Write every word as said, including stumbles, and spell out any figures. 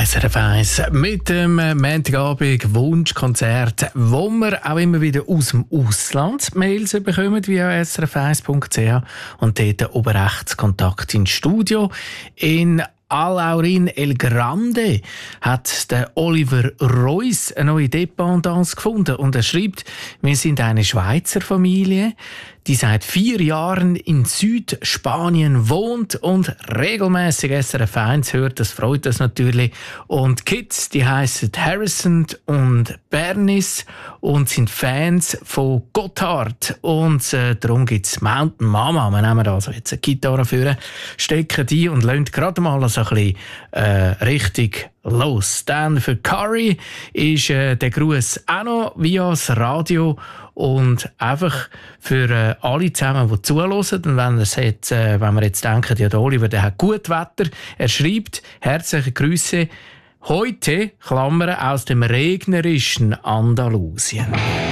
S R F eins mit dem Montagabend Wunschkonzert, wo wir auch immer wieder aus dem Ausland Mails bekommen via s r f eins punkt c h und dort oben rechts Kontakt ins Studio. In Alaurin El Grande hat der Oliver Reuss eine neue Dependance gefunden und er schreibt: Wir sind eine Schweizer Familie, die seit vier Jahren in Südspanien wohnt und regelmäßig S R F eins hört. Das freut uns natürlich. Und Kids, die heissen Harrison und Bernice und sind Fans von Gotthard. Und äh, darum gibt es Mountain Mama. Wir nehmen also jetzt eine Gitarre vor, stecken die und lassen gerade mal so ein bisschen äh, richtig los. Dann für Curry ist äh, der Gruß auch noch via das Radio und einfach für äh, alle zusammen, die zuhören. Und wenn, jetzt, äh, wenn wir jetzt denken, ja, der Oliver, der hat gut Wetter, er schreibt: Herzliche Grüße heute, Klammern, aus dem regnerischen Andalusien.